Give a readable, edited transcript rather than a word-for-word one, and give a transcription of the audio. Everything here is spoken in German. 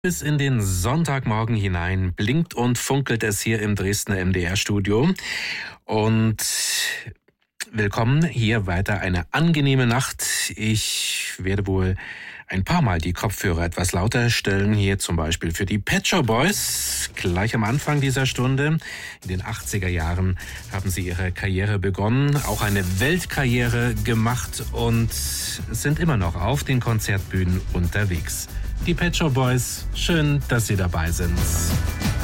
Bis in den Sonntagmorgen hinein blinkt und funkelt es hier im Dresdner MDR-Studio. Und willkommen hier weiter eine angenehme Nacht. Ich werde wohl ein paar Mal die Kopfhörer etwas lauter stellen, hier zum Beispiel für die Pet Shop Boys. Gleich am Anfang dieser Stunde, in den 80er Jahren, haben sie ihre Karriere begonnen, auch eine Weltkarriere gemacht und sind immer noch auf den Konzertbühnen unterwegs. Die Pet Shop Boys, schön, dass Sie dabei sind.